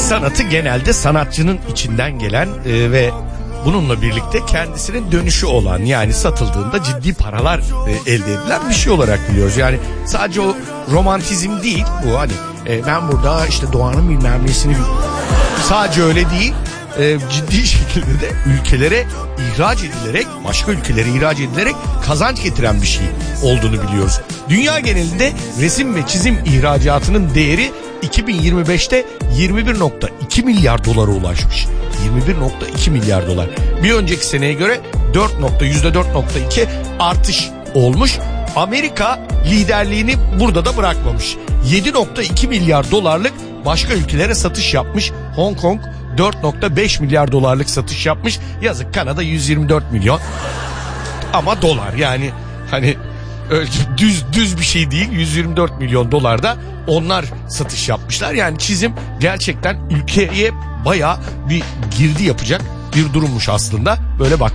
sanatı genelde sanatçının içinden gelen ve bununla birlikte kendisinin dönüşü olan, yani satıldığında ciddi paralar elde edilen bir şey olarak biliyoruz. Yani sadece o romantizm değil bu, hani ben burada işte doğanın bilmem nesini, sadece öyle değil. Ciddi şekilde de ülkelere ihraç edilerek, başka ülkelere ihraç edilerek kazanç getiren bir şey olduğunu biliyoruz. Dünya genelinde resim ve çizim ihracatının değeri 2025'te 21.2 milyar dolara ulaşmış. 21.2 milyar dolar. Bir önceki seneye göre %4.2 artış olmuş. Amerika liderliğini burada da bırakmamış. 7.2 milyar dolarlık başka ülkelere satış yapmış. Hong Kong 4.5 milyar dolarlık satış yapmış. Yazık, Kanada 124 milyon. Ama dolar, yani hani öyle düz bir şey değil. 124 milyon dolarda onlar satış yapmışlar. Yani çizim gerçekten ülkeye bayağı bir girdi yapacak bir durummuş aslında. Böyle bak.